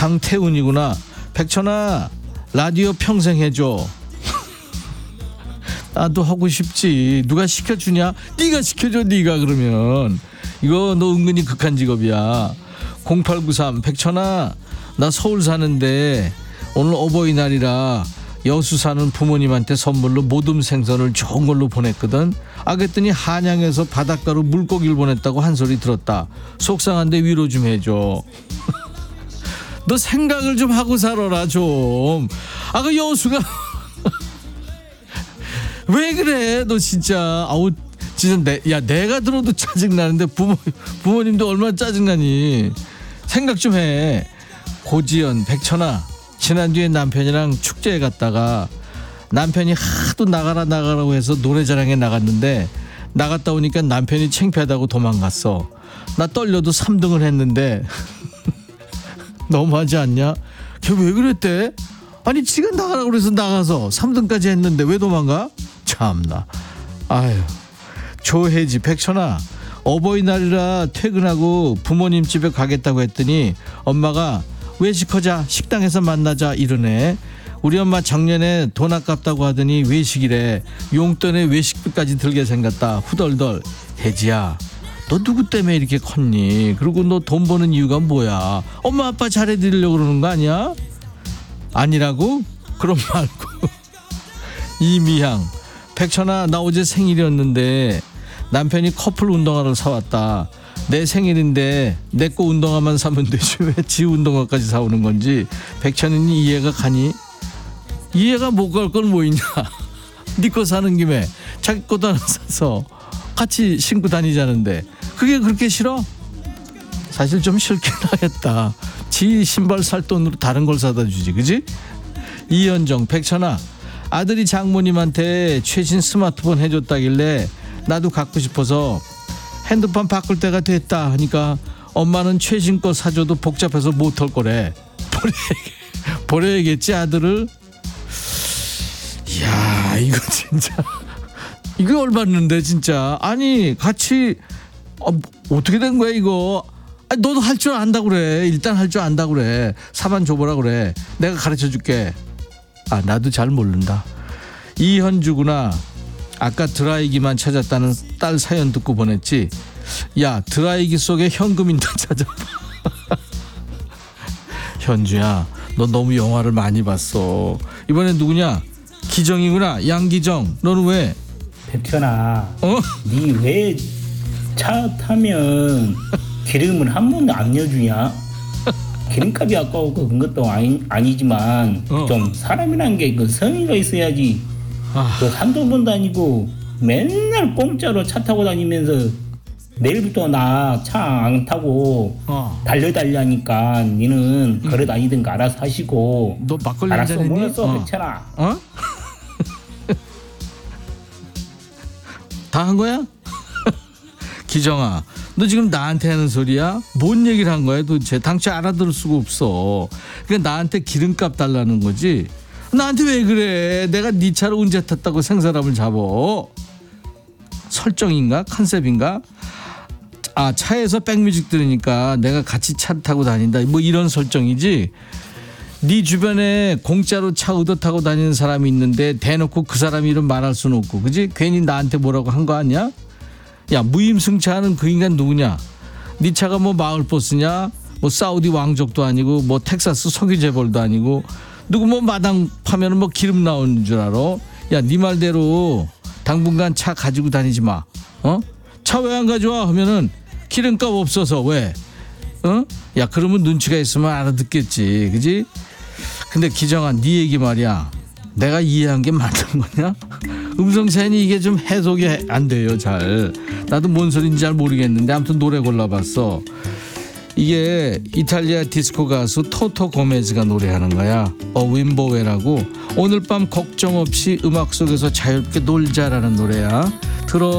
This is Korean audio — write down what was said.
강태훈이구나. 백천아, 라디오 평생 해줘. 나도 하고 싶지. 누가 시켜주냐? 네가 시켜줘. 네가. 그러면 이거 너 은근히 극한 직업이야. 0893 백천아, 나 서울 사는데 오늘 어버이날이라 여수 사는 부모님한테 선물로 모둠 생선을 좋은 걸로 보냈거든. 그랬더니 한양에서 바닷가로 물고기를 보냈다고 한 소리 들었다. 속상한데 위로 좀 해줘. 너 생각을 좀 하고 살아라 좀. 그 여수가 왜 그래 너 진짜. 아우 진짜 내가 들어도 짜증나는데 부모님도 얼마나 짜증나니. 생각 좀 해. 고지연 백천아, 지난주에 남편이랑 축제에 갔다가 남편이 하도 나가라고 해서 노래자랑에 나갔는데 나갔다 오니까 남편이 창피하다고 도망갔어. 나 떨려도 3등을 했는데 너무하지 않냐? 걔 왜 그랬대? 아니 지가 나가라고 그래서 나가서 3등까지 했는데 왜 도망가? 참나. 아유. 조혜지 백천아, 어버이날이라 퇴근하고 부모님 집에 가겠다고 했더니 엄마가 외식하자, 식당에서 만나자 이러네. 우리 엄마 작년에 돈 아깝다고 하더니 외식이래. 용돈에 외식비까지 들게 생겼다. 후덜덜. 혜지야, 너 누구 때문에 이렇게 컸니? 그리고 너 돈 버는 이유가 뭐야? 엄마 아빠 잘해드리려고 그러는 거 아니야? 아니라고? 그럼 말고. 이미향 백천아, 나 어제 생일이었는데 남편이 커플 운동화를 사왔다. 내 생일인데 내 거 운동화만 사면 되지 왜 지 운동화까지 사오는 건지 백천이니 이해가 가니? 이해가 못 갈 건 뭐 있냐. 네 거 사는 김에 자기 것도 하나 사서 같이 신고 다니자는데 그게 그렇게 싫어? 사실 좀 싫긴 하겠다. 지 신발 살 돈으로 다른 걸 사다 주지, 그지? 이현정 백천아, 아들이 장모님한테 최신 스마트폰 해줬다길래 나도 갖고 싶어서 핸드폰 바꿀 때가 됐다 하니까 엄마는 최신 거 사줘도 복잡해서 못 할 거래. 버려야겠지 아들을. 이야, 이거 진짜 이거 얼마였는데 진짜. 아니 같이 어떻게 된 거야 이거. 너도 할 줄 안다고 그래. 일단 할 줄 안다고 그래. 사만 줘보라 그래. 내가 가르쳐 줄게. 나도 잘 모른다. 이현주구나. 아까 드라이기만 찾았다는 딸 사연 듣고 보냈지. 야, 드라이기 속에 현금인도 찾아봐. 현주야, 너 너무 영화를 많이 봤어. 이번엔 누구냐? 기정이구나. 양기정. 너는 왜? 백천아, 니 왜 차 타면 기름을 한 번도 안 넣어주냐? 기름값이 아까워 그런 것도 아니지만 좀 사람이란 게 그 성의가 있어야지. 그 한두 번도 아니고 맨날 공짜로 차 타고 다니면서 내일부터 나 차 안 타고 달려하니까 니는 걸어 다니든가 알아서 하시고. 너 막걸리 알았어, 한잔 했니? 뭐였어 백천아. 다 한 거야? 기정아, 너 지금 나한테 하는 소리야? 뭔 얘기를 한 거야 도대체? 당최 알아들을 수가 없어. 그러니까 나한테 기름값 달라는 거지. 나한테 왜 그래? 내가 네 차를 언제 탔다고 생사람을 잡어? 설정인가? 컨셉인가? 차에서 백뮤직 들으니까 내가 같이 차를 타고 다닌다, 뭐 이런 설정이지. 네 주변에 공짜로 차 얻어 타고 다니는 사람이 있는데 대놓고 그 사람 이름 말할 수는 없고, 그지? 괜히 나한테 뭐라고 한 거 아니야? 야, 무임승차하는 그 인간 누구냐? 네 차가 뭐 마을버스냐? 뭐 사우디 왕족도 아니고 뭐 텍사스 석유 재벌도 아니고 누구 뭐 마당 파면은 뭐 기름 나오는 줄 알아? 야, 네 말대로 당분간 차 가지고 다니지 마. 차 왜 안 가져와? 하면은 기름값 없어서. 왜? 야, 그러면 눈치가 있으면 알아듣겠지, 그지? 근데 기정아, 네 얘기 말이야, 내가 이해한 게 맞는 거냐? 음성사연이 이게 좀 해석이 안 돼요, 잘. 나도 뭔 소린지 잘 모르겠는데 아무튼 노래 골라봤어. 이게 이탈리아 디스코 가수 토토 고메즈가 노래하는 거야. 윈보웨라고. 오늘 밤 걱정 없이 음악 속에서 자유롭게 놀자라는 노래야. 들어.